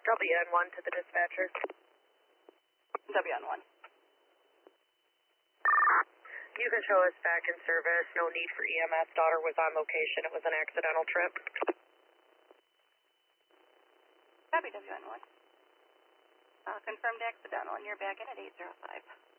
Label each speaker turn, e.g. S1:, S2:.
S1: WN1 to the dispatcher.
S2: WN1.
S1: You can show us back in service. No need for EMS. Daughter was on location. It was an accidental trip.
S2: Copy WN1. Confirmed accidental, and you're back in at 805.